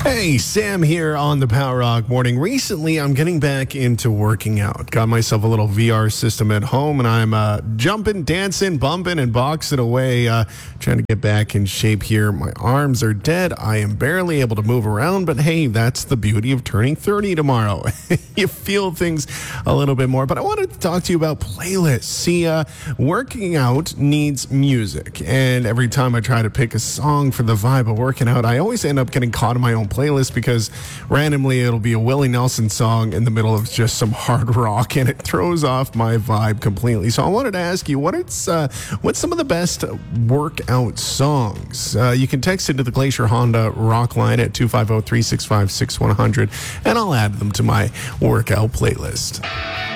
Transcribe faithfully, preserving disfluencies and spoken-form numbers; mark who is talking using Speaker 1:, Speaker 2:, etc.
Speaker 1: Hey, Sam here on the Power Rock Morning. Recently, I'm getting back into working out. Got myself a little V R system at home, and I'm uh, jumping, dancing, bumping, and boxing away, uh, trying to get back in shape here. My arms are dead. I am barely able to move around, but hey, that's the beauty of turning thirty tomorrow. You feel things a little bit more. But I wanted to talk to you about playlists. See, uh, working out needs music, and every time I try to pick a song for the vibe of working out, I always end up getting caught in my own playlist because randomly it'll be a Willie Nelson song in the middle of just some hard rock, and it throws off my vibe completely. So I wanted to ask you, what it's uh, what's some of the best workout songs? Uh, you can text it to the Glacier Honda Rock line at two five zero, three six five, six one zero zero, and I'll add them to my workout playlist.